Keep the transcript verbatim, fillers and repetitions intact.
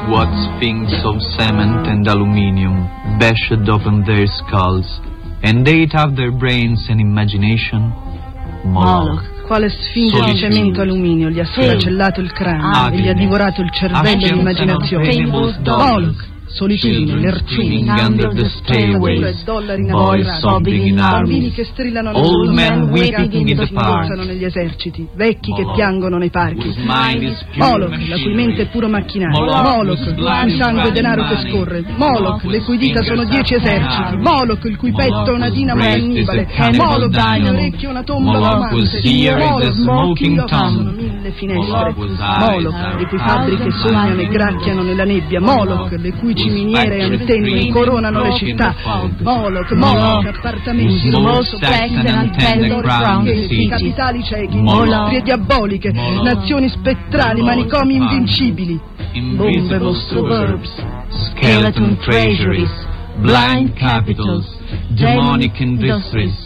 what sphinx of cement and aluminium bashed open their skulls and ate out their brains and imagination? Moloch. Quale sfinge di cemento alluminio gli ha sflacellato il cranio e gli ha divorato il cervello e l'immaginazione? Moloch. Solitudine, lercini, under the stairways, boys sobbing in armies, che strillano nel old men weeping in the park, negli eserciti, vecchi che piangono nei parchi. Moloch, la cui mente è puro macchinario. Moloch, il cui sangue e denaro che scorre. Moloch, le cui dita sono dieci eserciti. Moloch, il cui petto è una dinamo cannibale. Moloch, il cui orecchio è una tomba fumante. Moloch, il cui sono mille finestre. Moloch, le cui fabbriche sognano e gracchiano nella nebbia. Moloch, le cui ciminiere e antenni coronano le città. Moloch, Moloch, appartamenti, capitali ciechi, industrie diaboliche, nazioni spettrali, manicomi invincibili, bombe mostro-verbs, skeleton treasuries, blind capitals, demonic industries,